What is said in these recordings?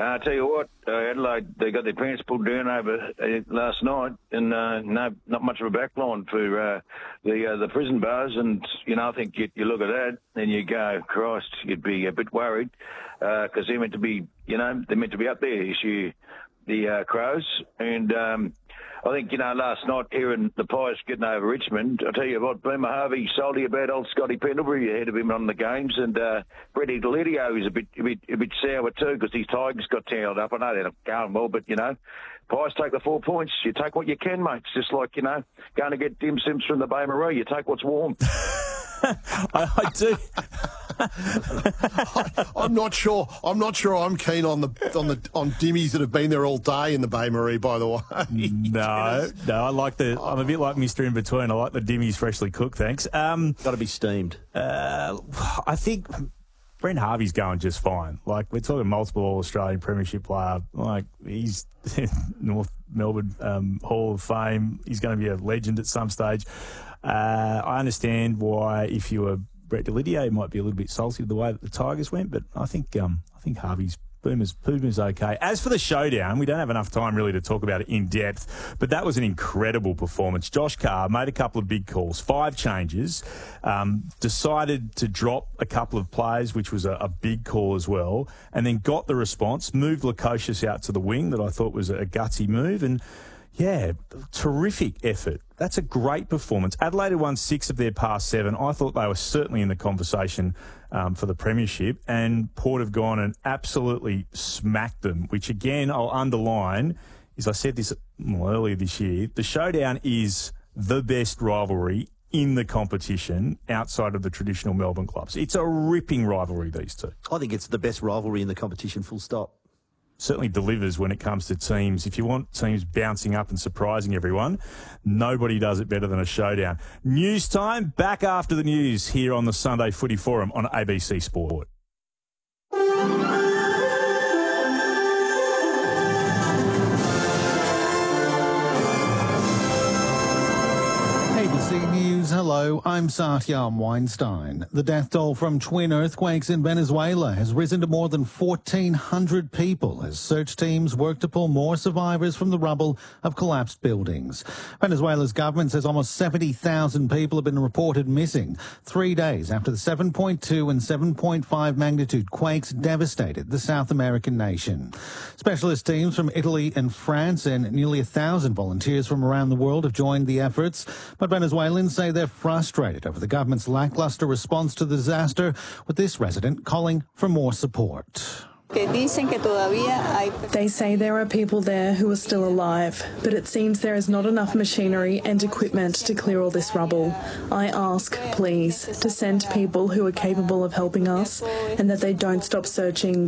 I tell you what, Adelaide, they got their pants pulled down over last night, and not much of a backline for the prison bars. And I think you look at that and you go, Christ, you'd be a bit worried because they're meant to be, they're meant to be up there this year, the Crows. And I think, last night hearing the Pies getting over Richmond, I tell you what, Boomer Harvey salty about old Scotty Pendlebury ahead of him on the games, and Freddie Delidio is a bit sour too because his Tigers got towed up. I know they're not going well, but, Pies take the 4 points. You take what you can, mate. It's just like, going to get dim sims from the Bay Marie. You take what's warm. I do. I'm not sure I'm keen on dimmies that have been there all day in the Bay Marie, by the way. No, I like I'm a bit like Mr. In Between. I like the dimmies freshly cooked, thanks. Got to be steamed. I think Brent Harvey's going just fine. Like, we're talking multiple All-Australian Premiership player. Like, he's North Melbourne Hall of Fame. He's going to be a legend at some stage. I understand why, if you were Brett Delidio, you might be a little bit salty with the way that the Tigers went, but I think Harvey's Boomer's okay. As for the showdown, we don't have enough time really to talk about it in depth, but that was an incredible performance. Josh Carr made a couple of big calls, 5 changes, decided to drop a couple of players, which was a big call as well, and then got the response, moved Lukosius out to the wing that I thought was a gutsy move, and yeah, terrific effort. That's a great performance. Adelaide had won 6 of their past 7. I thought they were certainly in the conversation for the premiership, and Port have gone and absolutely smacked them, which again I'll underline, is I said this earlier this year, the showdown is the best rivalry in the competition outside of the traditional Melbourne clubs. It's a ripping rivalry, these two. I think it's the best rivalry in the competition, full stop. Certainly delivers when it comes to teams. If you want teams bouncing up and surprising everyone, nobody does it better than a showdown. News time, back after the news here on the Sunday Footy Forum on ABC Sport. ABC News, hello, I'm Satyam Weinstein. The death toll from twin earthquakes in Venezuela has risen to more than 1,400 people as search teams work to pull more survivors from the rubble of collapsed buildings. Venezuela's government says almost 70,000 people have been reported missing 3 days after the 7.2 and 7.5 magnitude quakes devastated the South American nation. Specialist teams from Italy and France and nearly 1,000 volunteers from around the world have joined the efforts, but Venezuelans say they're frustrated over the government's lackluster response to the disaster, with this resident calling for more support. They say there are people there who are still alive, but it seems there is not enough machinery and equipment to clear all this rubble. I ask, please, to send people who are capable of helping us, and that they don't stop searching.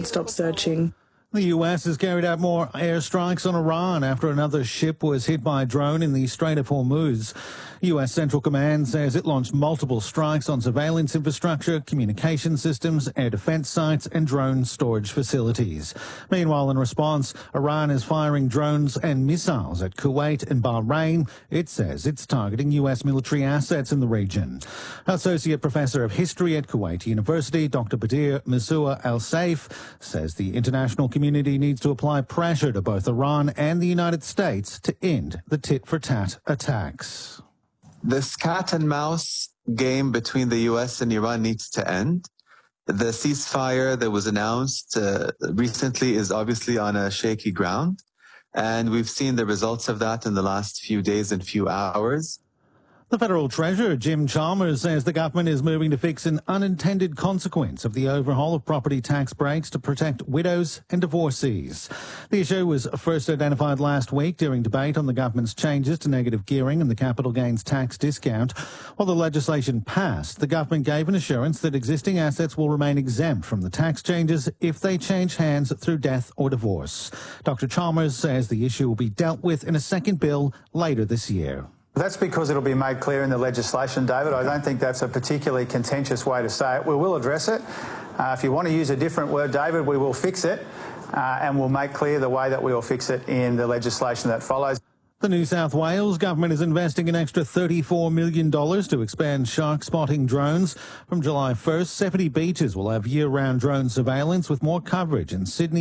The US has carried out more airstrikes on Iran after another ship was hit by a drone in the Strait of Hormuz. US Central Command says it launched multiple strikes on surveillance infrastructure, communication systems, air defense sites and drone storage facilities. Meanwhile, in response, Iran is firing drones and missiles at Kuwait and Bahrain. It says it's targeting US military assets in the region. Associate Professor of History at Kuwait University, Dr. Badir Misua Al-Saif, says the international community needs to apply pressure to both Iran and the United States to end the tit-for-tat attacks. This cat and mouse game between the U.S. and Iran needs to end. The ceasefire that was announced recently is obviously on a shaky ground, and we've seen the results of that in the last few days and few hours. The Federal Treasurer, Jim Chalmers, says the government is moving to fix an unintended consequence of the overhaul of property tax breaks to protect widows and divorcees. The issue was first identified last week during debate on the government's changes to negative gearing and the capital gains tax discount. While the legislation passed, the government gave an assurance that existing assets will remain exempt from the tax changes if they change hands through death or divorce. Dr. Chalmers says the issue will be dealt with in a second bill later this year. That's because it'll be made clear in the legislation, David. I don't think that's a particularly contentious way to say it. We will address it. If you want to use a different word, David, we will fix it, and we'll make clear the way that we will fix it in the legislation that follows. The New South Wales government is investing an extra $34 million to expand shark spotting drones. From July 1st, 70 beaches will have year-round drone surveillance with more coverage in Sydney,